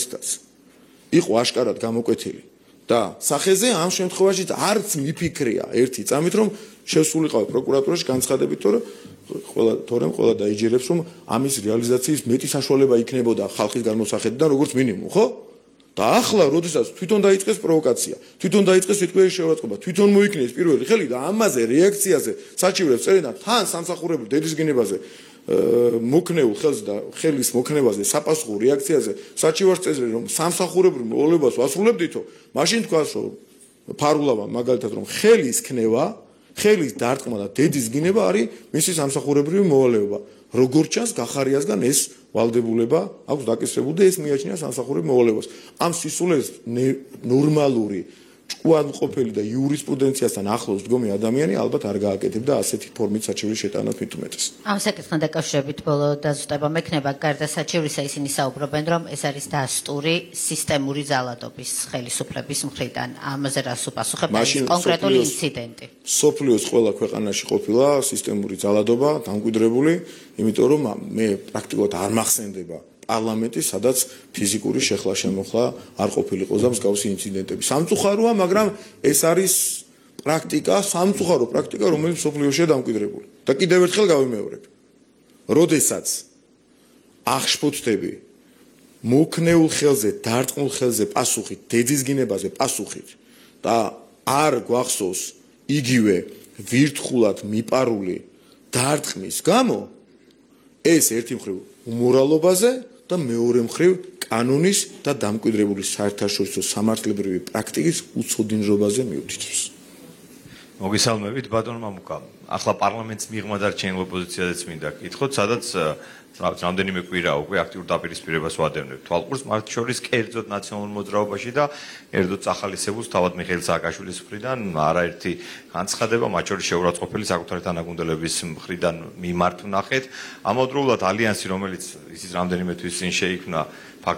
როდესაც იყო აშკარად გამოკვეთილი და სახეზე ამ შემთხვევაში არც მიფიქრია ერთი წამით რომ შესულიყავი პროკურატურაში განცხადებით თორემ ყველა დაიჯერებს რომ ამის რეალიზაციის მეტი საშუალება იქნებოდა ხალხის გამოსახედიდან როგორც მინიმუმ ხო და ახლა როდესაც თვითონ დაიწყეს პროვოკაცია თვითონ დაიწყეს სიტყვიერი შეურაცხყოფა თვითონ მოიქნეს პირველი ხელი და ამაზე რეაქციაზე საჩივრებს წერენ და თან სამსახურებრივ დედის გენებაზე მოკნეულ ხელს და ხელის მოკნებაზე საპასუხო რეაქციაზე საჩივარს წესრიგ რომ სამსახურებრივ მოვალეობას ვასრულებდითო მაშინ თქვას რომ ფარულავა მაგალითად რომ ხელის ქნება ხელის დარტყმა და დედის გინება არის მისი სამსახურებრივი მოვალეობა როგორ ჩანს გახარიასგან ეს ვალდებულება აქვს დაკისრებული და ეს მიაჩნია სამსახურებრივ მოვალეობას ამ სისულელს ნორმალური ჭკუადმყოფელი და იურისპრუდენციასთან ახლოს დგომი ადამიანი ალბათ არ გააკეთებდა ასეთი ფორმით საჩივრის შეტანას მით უმეტეს. ამ საკითხთან დაკავშირებით ბოლო დაზუსტება მექნება გარდა საჩივრისა ისინი საუბრობენ რომ ეს არის დასტური სისტემური ზალადობის ხელისუფლების მხრიდან ამაზე რას უპასუხებთ კონკრეტული ინციდენტი. სოფლიოს ყველა ქვეყანაში ყოფილა სისტემური ზალადობა დამკვიდრებული, იმიტომ რომ მე პრაქტიკულად არ მახსენდება პარლამენტი, სადაც ფიზიკური შეხლა-შემოხლა არ ყოფილიყო და მსგავსი ინციდენტები. სამწუხაროა, მაგრამ ეს არის სამწუხარო პრაქტიკა, რომელიც სოფლიოშია დამკვიდრებული. და კიდევ ერთხელ გავიმეორებ. როდესაც აღშფოთდები მოკნეულ ხელზე, დარტყმულ ხელზე პასუხით, დედის გინებაზე პასუხით და არ გვახსოვს იგივე ვირთხულად მიპარული დარტყმის გამო ეს ერთი მხრივ უმორალობაზე და მეორე მხრივ კანონის და დამკვიდრებული საერთაშორისო სამართლებრივი პრაქტიკის უცოდინრობაზე მიუთითებს. მოგესალმებით ბატონ მამუკა. ახლა პარლამენტს მიღმა დარჩენილ ოპოზიციაზეც მინდა გითხოთ, სადაც რამდენიმე კვირა უკვე აქტიურ დაპირისპირებას ვადევნებთ. თვალყურს მათ შორის კერძოდ ნაციონალურ მოძრაობაში და კერძოდ წახალისებულს თავად მიხეილ სააკაშვილის მხრიდან არაერთი განცხადება, მათ შორის შეურაცხყოფელი საკუთარი თანაგუნდელების მხრიდან მიმართ ვნახეთ. ამავდროულად ალიანსი, რომელიც ისიც რამდენიმე თვის წინ შეიქმნა